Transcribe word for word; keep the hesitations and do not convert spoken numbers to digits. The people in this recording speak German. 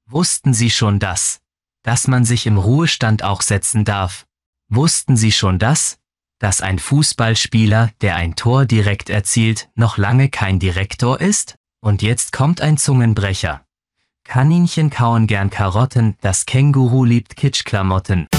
Wussten Sie schon das? Dass man sich im Ruhestand auch setzen darf? Wussten Sie schon das? Dass ein Fußballspieler, der ein Tor direkt erzielt, noch lange kein Direktor ist? Und jetzt kommt ein Zungenbrecher. Kaninchen kauen gern Karotten, das Känguru liebt Kitschklamotten.